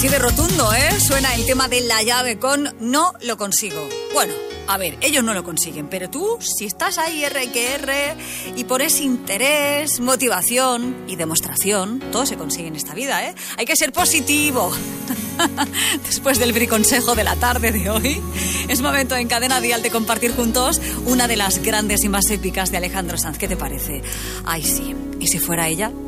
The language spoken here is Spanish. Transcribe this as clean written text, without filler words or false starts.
Así de rotundo, ¿eh? Suena el tema de La Llave con No lo consigo. Bueno, a ver, ellos no lo consiguen, pero tú, si estás ahí R que R y pones interés, motivación y demostración, todo se consigue en esta vida, ¿eh? Hay que ser positivo. Después del briconsejo de la tarde de hoy, es momento en Cadena Dial de compartir juntos una de las grandes y más épicas de Alejandro Sanz. ¿Qué te parece? Ay, sí. ¿Y si fuera ella?